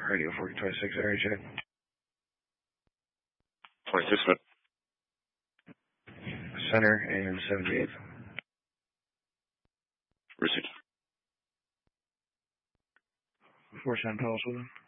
Radio 4026, area check. 26 minutes. Center and 78th. Received. 4 San Paulo,